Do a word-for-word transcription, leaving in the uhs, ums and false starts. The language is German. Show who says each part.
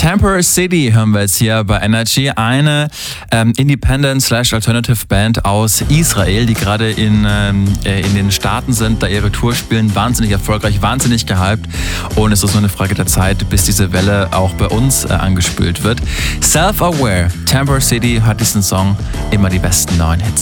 Speaker 1: Temporary City hören wir jetzt hier bei Energy. Eine ähm, Independent-slash-Alternative-Band aus Israel, die gerade in, ähm, in den Staaten sind, da ihre Tour spielen. Wahnsinnig erfolgreich, wahnsinnig gehypt. Und es ist nur eine Frage der Zeit, bis diese Welle auch bei uns äh, angespült wird. Self-Aware, Temporary City hat diesen Song immer die besten neuen Hits.